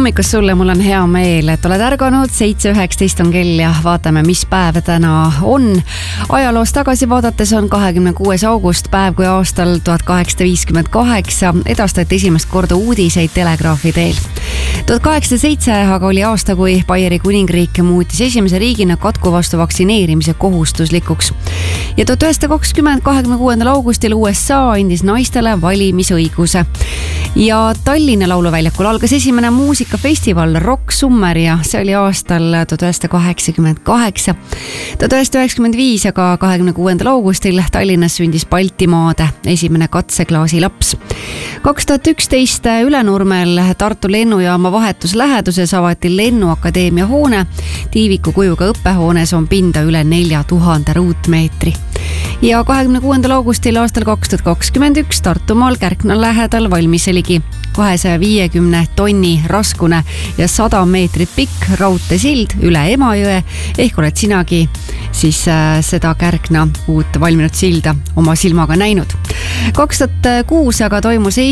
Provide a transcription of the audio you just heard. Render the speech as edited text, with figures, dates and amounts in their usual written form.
hommikust sulle, mul on hea meel, et oled ärganud, 7:19 on kell ja vaatame, mis päev täna on. Ajaloos tagasi vaadates on 26. august, päev kui aastal 1858 edastati esimest korda uudiseid telegraafi teel. 1807 aga oli aasta, kui Baieri kuningriik muutis esimese riigina katku vastu vaktsineerimise kohustuslikuks. Ja 1920, 26. augustil USA andis naistele valimisõiguse. Ja Tallinna lauluväljakul algas esimene muusikafestival Rock Summer ja see oli aastal 1988. 1995 aga 26. augustil Tallinnas sündis Baltimaade esimene katseklaasi laps. 2011 Ülenurmel Tartu lennujaama vahetus läheduses avati Lennuakadeemia hoone. Tiiviku kujuga õppehoones on pinda üle 4000 ruutmeetri. Ja 26. augustil aastal 2021 Tartumaal Kärkna lähedal valmis ligi 250 tonni raskune ja 100 meetrit pikk raudteesild üle Emajõe. Ehk oled sinagi siis seda Kärkna uut valminud silda oma silmaga näinud. 2006 aga toimus